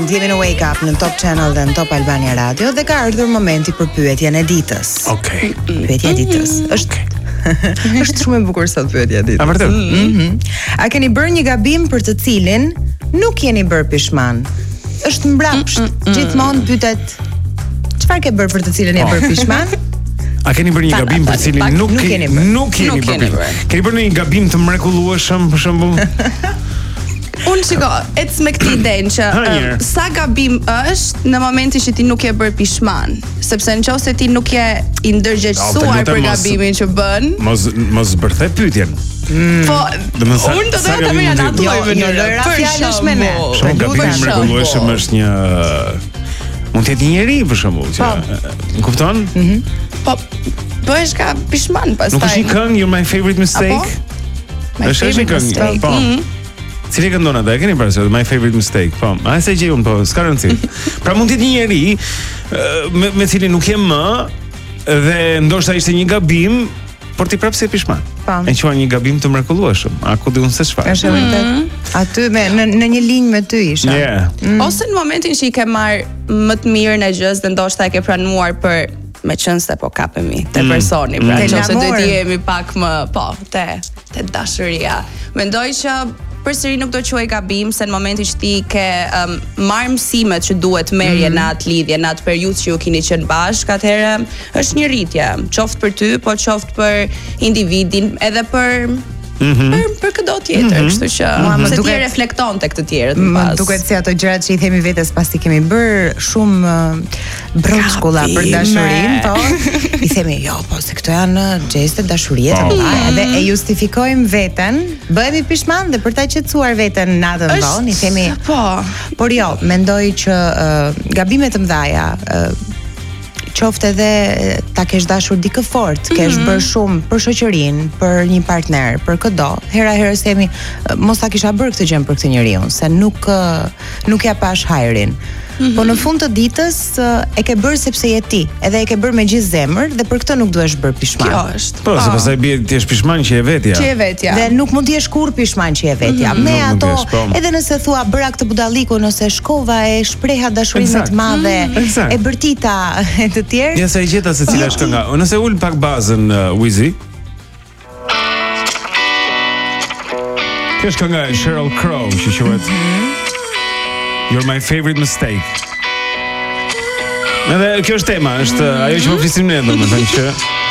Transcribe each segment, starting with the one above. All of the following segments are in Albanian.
Jemi në Wake Up në Top Channel dhe në Top Albania Radio dhe ka ardhur momenti për pyetjen e ditës. Okej. Pyetja e ditës është është shumë e bukur sot pyetja e ditës. A vërtet? A keni bërë një gabim për të cilin nuk jeni bërë pishman? Është mbrapsht, gjithmonë pyetet çfarë ke bërë për të cilin je bërë pishman? A keni bërë një gabim për cilin nuk jeni bërë? Keni bërë një gabim të mrekullueshëm për shembull? Unë shiko, ecë me këtë idenë që sa gabim është në momentin që ti nuk je bërë pishman, sepse nëse ti nuk je i ndërgjegjësuar për gabimin që bën, mos bërthe pyetjen. Po, unë do të them janë ato lëra fjalësh me ne. Shumë gabim i mrekullueshëm është një mund të jetë një njeri për shembull, që më kupton? Po, bëhesh ka pishman pastaj. Nuk është një këngë, You're My Favorite Mistake? Është një këngë, po. Cili këndon atë? E keni parasysh My Favorite Mistake? Po, a se gjej unë, po, s'ka rëndësi. Pra mund të jetë një njeri me cilin nuk jem më dhe ndoshta ishte një gabim, por ti prapë si e pishman. E quan një gabim të mrekullueshëm. A ku di unë se çfarë? Është vërtet. Aty në një linjë me ty isha. Ose në momentin që i ke marr më të mirën e gjës dhe ndoshta e ke pranuar për me qënë se po kapemi te personi, pra nëse do të jemi pak më, te dashuria. Mendoj që përsëri nuk do të quaj gabim, se në momentin që ti ke marrë mësimet që duhet merje në atë lidhje, në atë periudhë që ju keni qenë bashkë, atëherë është një rritje, qoftë për ty, po qoftë për individin, edhe për këdo tjetër, kështu që se ti reflekton tek të tjerët më pas. Duket si ato gjërat që i themi vetes pasi kemi bër shumë broçkulla për dashurinë, po i themi jo, po se këto janë gjeste dashurie të mëdha, edhe e justifikojmë veten, bëhemi pishman dhe për ta qetësuar veten natën vonë, i themi por jo, mendoj që gabimet të mëdha qoftë edhe ta kesh dashur dikë fort, kesh bërë shumë për shoqërinë, për një partner, për këdo. Hera herës themi mos ta kisha bërë këtë gjë për këtë njeriu, se nuk ja pash hajrin. Po në fund të ditës e ke bërë sepse je ti, edhe e ke bërë me gjithë zemër dhe për këtë nuk duhesh bërë pishman. Kjo është. Po, se pastaj bie ti je pishman që je vetja. Dhe nuk mund të jesh kurrë pishman që je vetja. Me ato, edhe nëse thua bëra këtë budalliku, nëse shkova e shpreha dashurinë të madhe, e bërtita e të tjerë. Ja sa i gjeta se cila është kënga. Nëse ul pak bazën Wizy. Kjo është kënga e Sheryl Crow, që quhet You're My Favorite Mistake. Edhe kjo është tema, është ajo që po flisim ne, domethënë që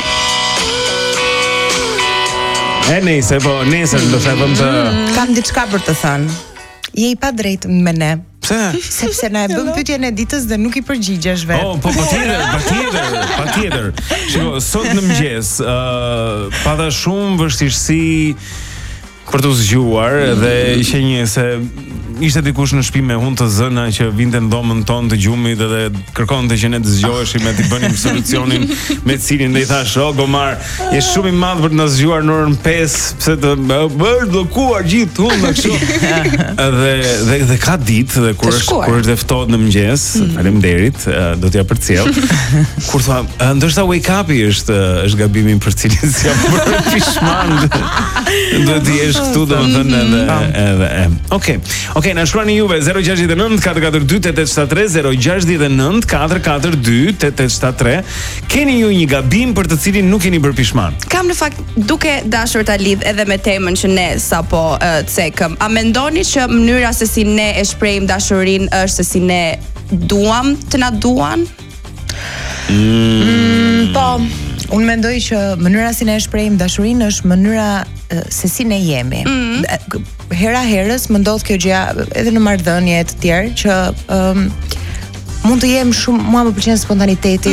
nesër do të vëm të kam diçka për të thënë. Je i padrejtë me ne. Pse? Sepse na e bën pyetjen e ditës dhe nuk i përgjigjesh vetë. Po patjetër. Shiko, sot në mëngjes pata shumë vështirësi për të zgjuar dhe ishte dikush në shtëpi me hunë të zëna që vinte në dhomën tonë të gjumit dhe kërkonte që ne të zgjoheshim e të bënim solucionin me cilin dhe i thash, Gomar, je shumë i madh për të na zgjuar në orën 5, pse të bërë bllokuar gjithë hunë kështu. Dhe ka ditë dhe kur është ftohet në mëngjes, faleminderit, do t'ja përcjell. Kur thua, ndoshta wake up-i është gabimi për cilin si jam bërë pishman. Do të jesh këtu domethënë edhe. Okej, na shkruani juve 069 442 8873 069 442 8873. Keni ju një gabim për të cilin nuk keni bërë pishman? Kam në fakt duke dashur ta lidh edhe me temën që ne sapo cekëm. A mendoni që mënyra se si ne e shprehim dashurinë është se si ne duam të na duan? Po, unë mendoj që mënyra si ne e shprehim dashurinë është mënyra se si ne jemi. Hera herës më ndodh kjo gjë edhe në marrëdhënie të tjerë që mund të jem shumë, mua më pëlqen spontaniteti